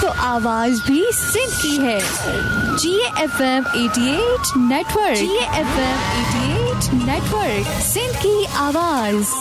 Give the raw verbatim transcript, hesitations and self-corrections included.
तो आवाज भी सिंध की है। जी एफ एम अठासी नेटवर्क। जी एफ एम अठासी नेटवर्क, सिंध की आवाज।